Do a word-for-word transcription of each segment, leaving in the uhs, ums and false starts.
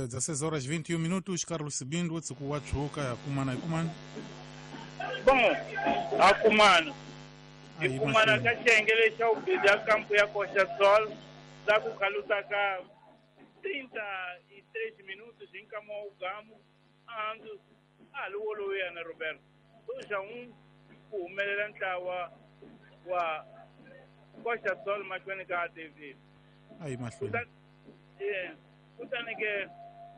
dezesseis horas e vinte e um minutos. Carlos Sibindo, Tsukuwachuka, Kumana e Kumana. Bom, a Kumana. E Kumana ka xengele xa ubidi a campo ya Coxa Sol, dá com caluta cá trinta e três minutos em Camão Gamo, ando, ah, Luolo Ana Roberto. dois a um, o Meleranta wa wa Coxa Sol, mas quando que a T V. Aí, mas foi. É, portanto que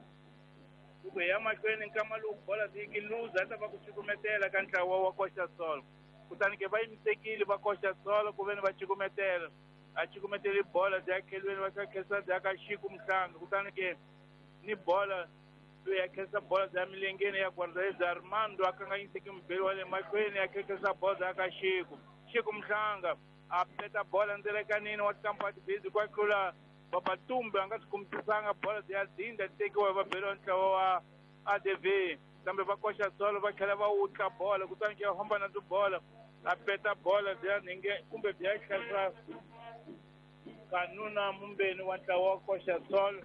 o Beia mas quando em Camalu bola de que luz, até para que cometer a cantar wa Coxa Sol. Portanto que vai me seguir ele vai Coxa Sol, o governo vai te cometer. A te cometer bola de aquele vai ser questão de a Chico Mtanga. Portanto que ni bola é que essa bola da Milenguene e a guarda Armando a canga isso que me pelo ali mas quando é que essa bola da Chico Chico Mtanga a peta bola ndele canino o campo de base com aquela papatumba anga como tsanga bola de Aldinda tem que vai pelo então a a D V também vai Coxa Solo vai querer outra bola portanto que a romba na do bola a peta bola de ninguém kumbe viaja essa kanuna mumbeni wanta wa Coxa Solo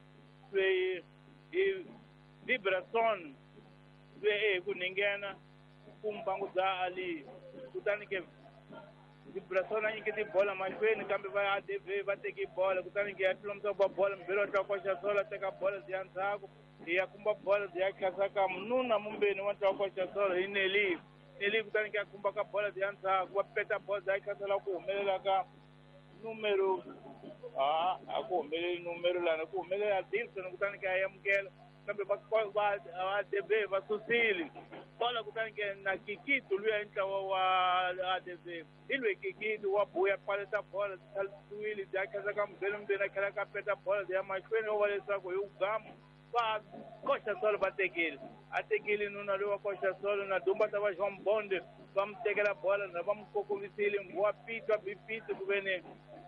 e e vibração ve kuningena kumbangu za ali kutani ke vibração aí que de bola mas vem cambe vai a D V vai ter que bola kutani ke atulom so bola mbelo ta Coxa Sol até a bola de anzago e a kumba bola de akasaka nuna mumbeni wanta Coxa Sol ineli ele kutani ke kumba ka bola de anzago wa peta bola da akasala ku melela ka número ah ako mele número lá ko mele a Dilson kutani ke ayamkela kambe ba a D V va susili bola kutani ke na Kikito lui entra wa a D V ilwe Kikito wa boya paleta bola saltuili da kaza kam belum de na kala kapeta bola de mais kwene wale sako yu gam ba Coxa Sol bategele ategele nuna lua Coxa Sol na dumba tava João Bonde vamos tegela bola na vamos kokovisili ngwa pito bipito kubene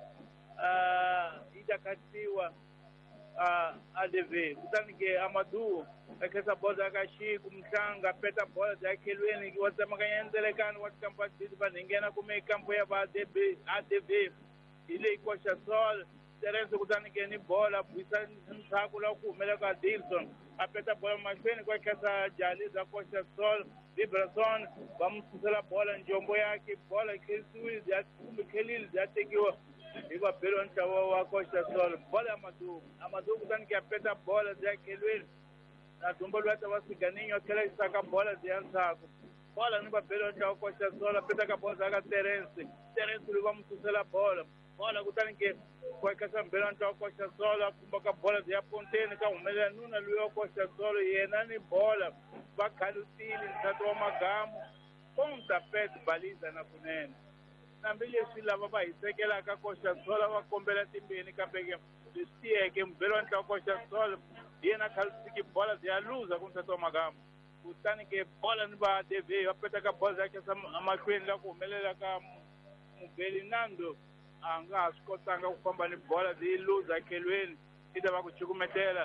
ah ida katiwa a A D V portanto que Amadou é que essa bola da Chico Mtanga peta bola daquele que você ganhando delegando o campo de para ninguém na comer campo é para A D V A D V ele Coxa Sol terence portanto que nem bola precisa não sabe lá com melhor Dilson a peta bola mais bem com essa jali da Coxa Sol vibração vamos fazer a bola em Jomboia que bola que suíte já que ele já tem que Iba pelo anta wa Coxa Sol bola Amadou Amadou kutani que apeta bola de aquele na tumba do ata wasiganinho aquela saca bola de ansaco bola niba pelo anta Coxa Sol apeta a bola da Terence Terence ele vamos fazer a bola bola kutani que foi que essa pelo anta Coxa Sol kumba a bola de Apontene ka umela nuna luyo Coxa Sol e nani bola bakalutili ntatwa magamo ponta pet baliza na kunene na mbele sila baba isekela ka Coxa Sol wa kombela timbeni ka pege siye ke mbelo anta Coxa Sol yena kalsiki bola de aluza kunta to magamo utani ke bola ni ba D V apeta ka bola ke sa amakwini la kumelela ka mbeli nando anga askotanga kwamba ni bola de iluza kelweni ida ba kuchukumetela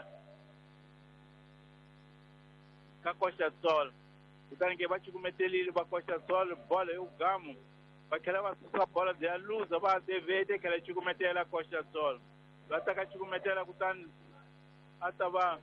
ka Coxa Sol utani ke ba chukumeteli ba Coxa Sol bola eu gamo aquela a bola de a luz a D V de que ela te cometer a Coxa Sol lá tá que te cometer a cutan atava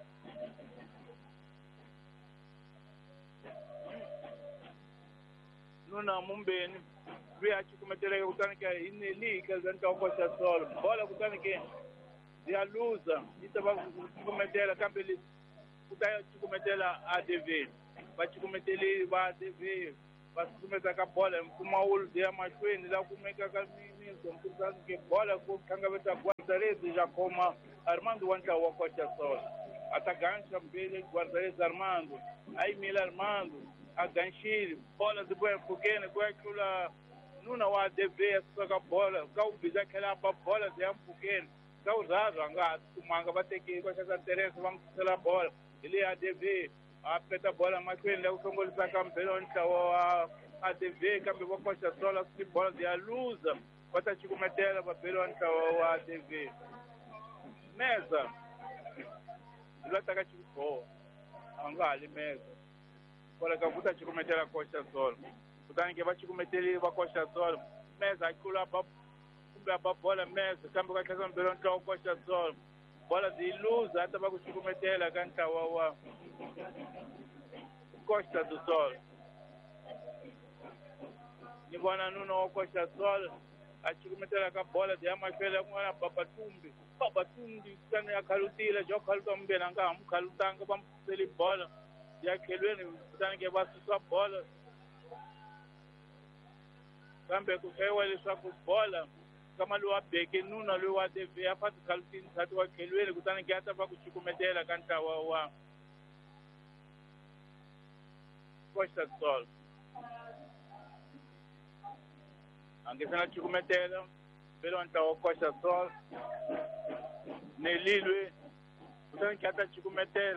nuna mumbeni vi a te cometer a cutan que ineli que dentro a Coxa Sol bola cutan que de a luz e tava te cometer a campeli cutan te cometer a D V vai te cometer ali a D V vai começar com a bola, com uma olha mais fina, lá começa com a menina, portanto que bola com canga vai estar guarda-redes já como Armando Wanta o Coxa Sol, atacante também guarda-redes Armando, aí Mila Armando, a Ganchir, bola de boa pequena, com aquela não na A D V essa bola, com o biza aquela bola de um pequeno, com o Zazo, anga, o manga vai ter que com essa Terence vamos fazer a bola, ele é A D V a peta bola mas que ele é o Congo está campeão então a A D V campeão com Coxa Sol a bola de a luz bota chico metela para pelo então a D V mesa lá tá que chico anga ali mesa bola que bota chico metela Coxa Sol portanto que vai chico metela para Coxa Sol mesa aquilo lá para a bola mesa campeão com essa campeão então Coxa Sol bola de luz, até para cometer a canta wa Costa do Sol. Ni bwana nuno wa Costa do Sol achikumetela ka bola de amafela ngwana babatumbi. Babatumbi kana yakalutile jo kalutombe nanga amkalutanga bamseli bola. Ya kelweni kutani ke basusa bola. Kambe kusewa leswaku bola kama lo abeke nuna lo wa deve afati kalutini tatu wa kelweni kutani ke ata pa kuchikumetela kanta wa wa Costa do Sol. Anche se non ci commetteva, però andavo a Costa do Sol, nell'ilue, non che ci commetteva.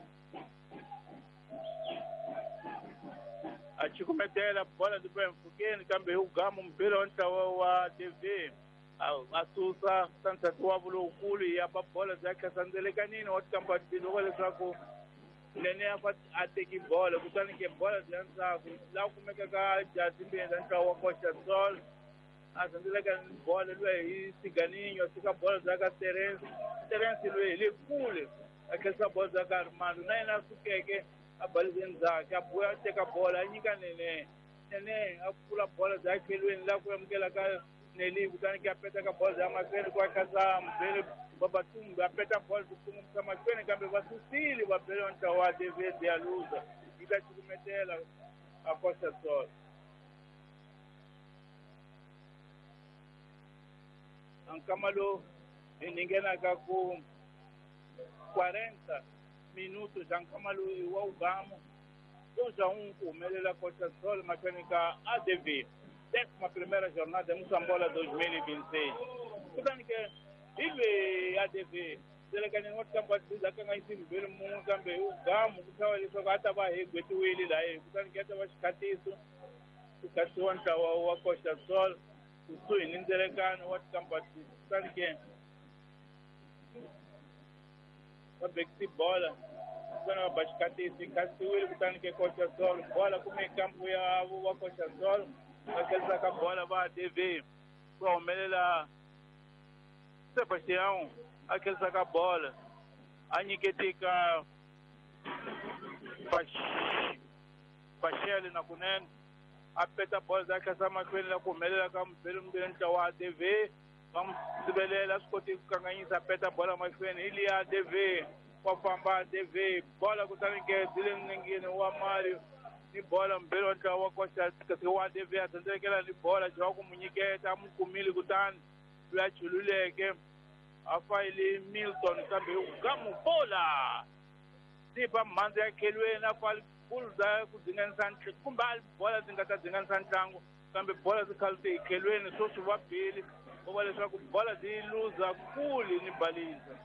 A ci commetteva la bola di Ben Fughen, cambia un gamo, però andavo a T V, a Susa, senza tuavolo culi, a bola, già che sono delle canine, ho campo di dove le sacco. Nene afat ateki bola kutani ke bola jansa la kumeka ka jatimbe jansa wa Costa do Sol asandile ka bola lwe isiganinho sika bola zaka Terence Terence lwe le kule akesa bola zaka Armando na ina sukeke abalizenza ka boya teka bola nyika nene nene akula bola zaka lwe la kuamkela ka neli kutani ke apeta ka bola za mafeli kwa kaza mbele Babatumbi apeta bola tukumu kama kwene kambe basusili babele onta wa D V de aluza ila chikumetela a Costa do Sol. Ankamalo ningena ka ku quarenta minutos ankamalo iwa ugamo dois a um kumelela Costa do Sol makanika A D V décima primeira jornada Musambola dois mil e vinte e seis. Portanto que ibe A D V selekani ngoti kamba zakanga isimu bele mungu kambe ugamu kutawa liso kata ba hegweti wili la e kutani kata ba shikatiso kukasiwa ntawa wa Costa do Sol kusui ninzelekano wati kamba kutani ke kabekti bola kutani ba shikatiso kasi wili kutani ke Costa do Sol bola kume kampu ya wa Costa do Sol akeza ka bola ba A D V kwa umelela Sebastião, aquele saca a bola, a Niketika Pachele na Kunen, a peta bola da casa Macuela na Comela, como pelo ambiente da A D V, vamos se as coisas que ganham a peta bola Macuela, ele A D V, com a Pamba A D V, bola que está ninguém, ninguém, o Amário, de bola, pelo onde a Costa, que o A D V, atender aquela de bola, joga um ninguém, tá muito comigo, gutando. Luleke afaili Milton kambe ugamu bola sipa manzi yakelwe na fal kulza kudingan santre kumbal bola zingata zingan santrango kambe bola zikalte ikelweni so suba pili obale swaku bola ziluza kuli ni baliza.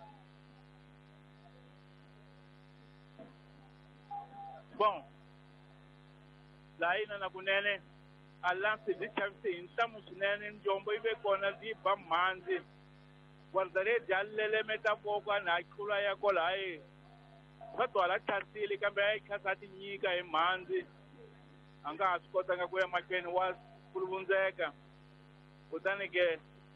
Bom laina na kunene alanse di chavite intamu sunene njombo ibe kona di ba manzi guardare jallele meta poka na kula ya kola e sato ala chansili kambe ai kasati nyika e manzi anga askota nga kuya makeni was kulubunzeka utanike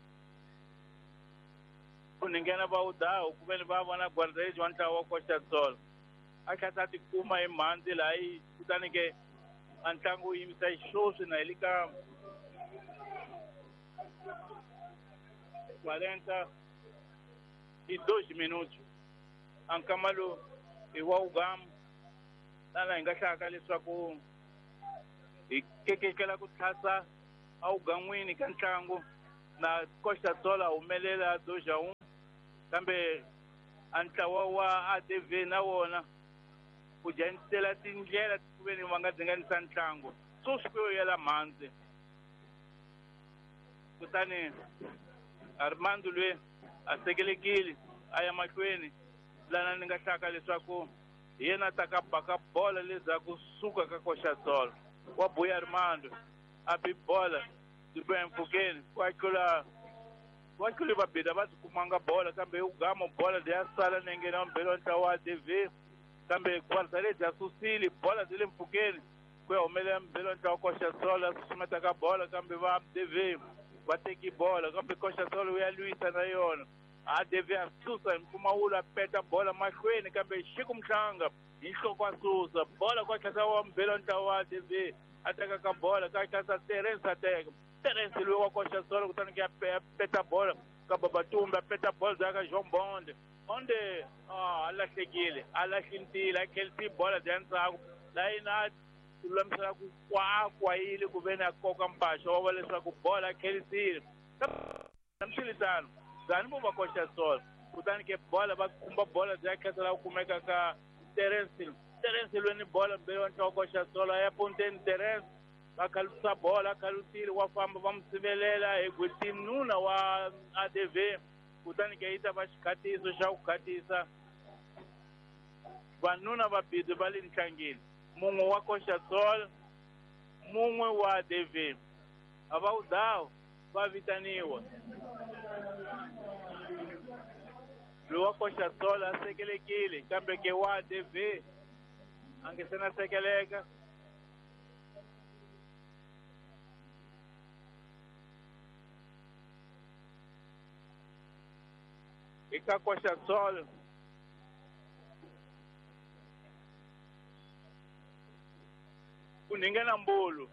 kuningena ba uda ukubeni ba bana guardare jonta wa Costa do Sol akasati kuma e manzi lai utanike antango imita shows na elika quarenta e dois minutos ankamalo iwa ugam nala ingashaka leswaku ikekekela kuthasa au ganwini kantango na Costa do Sol umelela dois a um kambe antawa wa A D V na wona kujanisela tindlela kubeni wangadzinganisa ntlangu sosikuyo yela manzi kutani Armando lwe asekelekile aya mahlweni lana ni nga hlaka leswaku yena taka baka bola lezaku suka ka Costa do Sol wa buya Armando abi bola dibe mfukeni kwa kula kwa kula babida bazi kumanga bola kambe ugamo bola de asala nengena mbelo ntawa A D V kambe kwartale jasusili bola zile mfukeni kwa umele mbelo ntawa Costa do Sol susumeta ka bola kambe va A D V bateki bola kambe Costa do Sol uya Luisa na yona a deve a Susa Kumaula peta bola makwene kambe Chico Mchanga inhloko asusa bola kwa kasa wa mbelo ntawa deve ataka ka bola ka kasa Terence ateka Terence lwe wa kosha solo kutana ke peta bola ka Babatumba peta bola zaka João Bonde onde ah ala sekile ala shintila aquele bola dentro lá ina tulamsala ku kwa kwa ile kuvena koka mpasha wa wale ku bola aquele tiro tamsilitano zani bo bakosha sol kutani ke bola bakumba bola zaka sala kumeka ka Terence Terence lweni bola mbele nta kosha sol ya ponten Terence bakalusa bola kalutiri wafamba bamsibelela egwetinuna wa A D V kutani ke ita bashikatiso shawukatisa vanuna vabidu vali ntlangeni mumwe wa kosha sol mumwe wa A D V avaudhawo va vitaniwa loyi wa kosha sol asekelekile kambe ke wa A D V angesena sekeleka ika kosha sol kuningena mbulu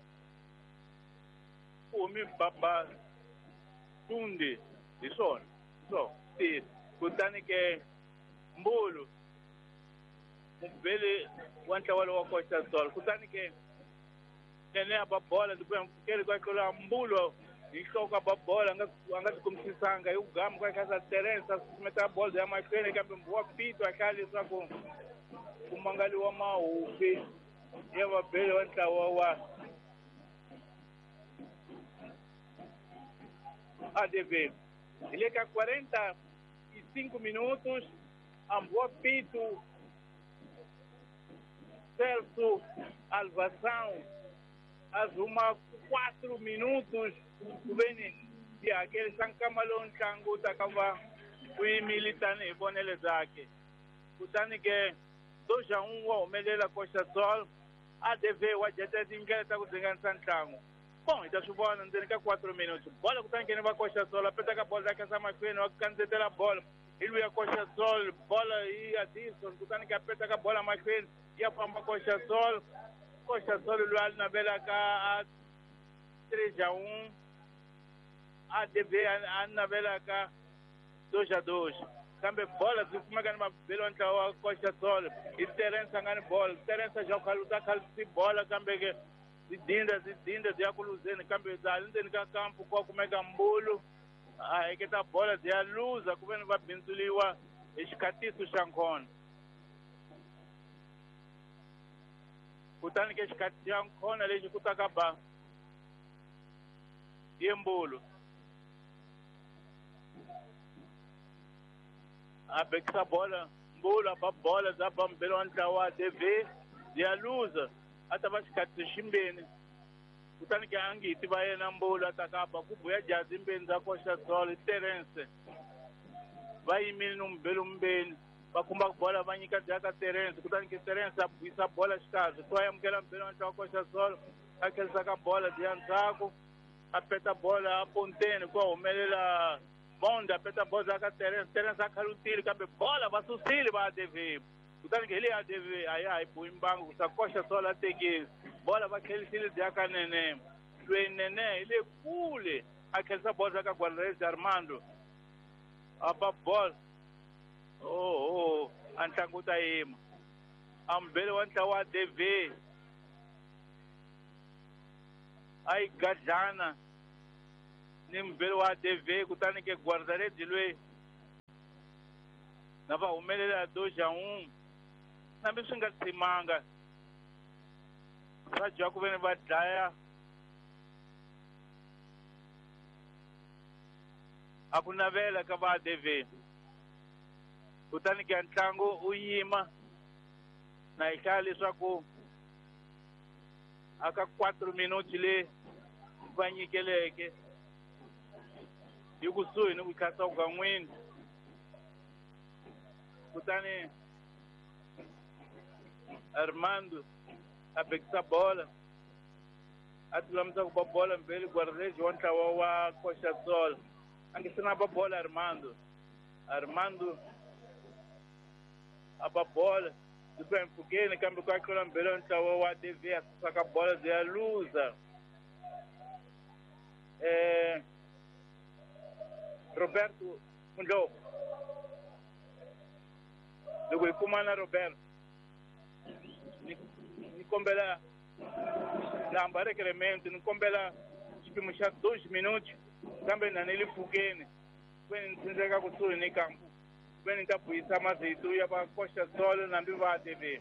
umi baba tundi isona so tis kutani ke mbulu mbele wanta wale wa kosha sol kutani ke nene ababola ndipo mkele kwa kola mbulu ishoka babola anga anga kumsisanga ugam kwa kasa Terence kumeta bola ya makwene kambe mbwa pito akali swa ku kumangali wa maufi ya babele wanta wa A D V ele ka quarenta e cinco minutos ambua pito Celso Alvação azuma quatro minutos kubeni ya aquele sankamalon tangu takava kuimilitane bonele zake kutani ke dois a um wa umelela Costa Sol A D V wa jeta tingeta kuzinga santango bom ita subona ndeni ka quatro minutos bola kutani ke va Costa Sol apeta ka bola ka sama kwene wa kanzetela bola ilu ya Costa Sol bola e Adilson kutani ke apeta ka bola makwene ya pamba Costa Sol Costa Sol lual na bela ka três a um A D V na bela ka dois a dois kambe bola zifumeka nima belo ntawa Costa Sol e Terence ngani bola Terence já kaluta kalsi bola kambe ke zidinda zidinda ziyakuluzeni kambe zalindeni ka campo kwa kumeka mbulu ah eketa bola ziyaluza kubeni vabinzuliwa exikatiso xa nkhona kutani ke xikati xa nkhona lexi ku ta ka ba yembulu abekisa bola mbulu aba bola zaba mbelo wa ntlawa A D V ziyaluza ata va xikati ximbeni kutani ke angiti va yena mbulu atakaba ku buya jazi mbeni za Costa Sol Terence va yimile no mbelo mbeni va kumba bola va nyika dzaka Terence kutani ke Terence abuyisa bola xikazi to yamukela mbelo wa ntlawa Costa Sol a khelisa ka bola ziya ndzhaku a peta bola a ponteni ku humelela Bonda peta bola ka Terence Terence akhalutile kambe bola va susile va A D V kutani ke ile A D V aya hi buimbangu kusa Costa Sol atekisi bola va khelisile dzaka nene lwe nene ile kule a khelisa bola ka Guardes Armando apa bola oh oh antlanguta yima ambele wa ntlawa A D V ai gadana ni mbele wa A D V kutani ke Guardes lwe na va humelela dois a um nambe swi nga tshimanga va dya ku veni va dlaya a ku navela ka va A D V kutani ke ntlangu u yima na hi hlaya leswaku aka quatro minuti le va nyikeleke hi kusuhi ni ku khasa ugan'wini kutani Armando a bekisa bola a tulamisa ku ba bola mbele Guardes wa ntlawa wa Costa Sol angisena ba bola Armando Armando a bola do Benfica, câmbio com aquele ambelão, então o A D V saca a bola de a Lusa. É, Roberto Mundou. Do Kumana Roberto. Nicombela na Ambara Clemente, Nicombela, tivemos já dois minutos, também na Nele Fugene, quando se entrega com o Sul em campo, quando está por isso, mas isso ia para a Costa Sol na Viva A T V.